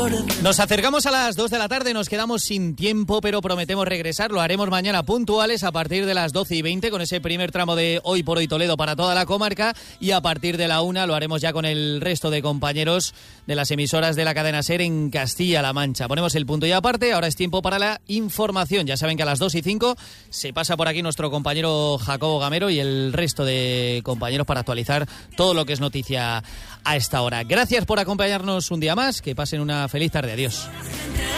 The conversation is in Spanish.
Nos acercamos a las 2 de la tarde, nos quedamos sin tiempo, pero prometemos regresar. Lo haremos mañana puntuales a partir de las 12:20 con ese primer tramo de Hoy por Hoy Toledo para toda la comarca, y a partir de la 1 lo haremos ya con el resto de compañeros de las emisoras de la cadena SER en Castilla-La Mancha. Ponemos el punto y aparte, ahora es tiempo para la información. Ya saben que a las 2:05 se pasa por aquí nuestro compañero Jacobo Gamero y el resto de compañeros para actualizar todo lo que es noticia a esta hora. Gracias por acompañarnos un día más, que pasen una feliz tarde. Adiós.